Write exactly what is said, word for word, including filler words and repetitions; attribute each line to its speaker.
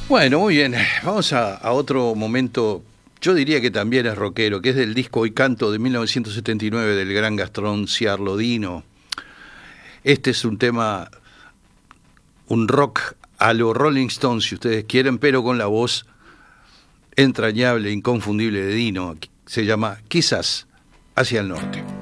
Speaker 1: Bueno, muy bien. Vamos a, a otro momento, yo diría que también es rockero, que es del disco Hoy Canto de mil novecientos setenta y nueve del gran Gastón Ciarlodino. Este es un tema, un rock a lo Rolling Stones, si ustedes quieren, pero con la voz entrañable, inconfundible de Dino. Se llama Quizás hacia el norte.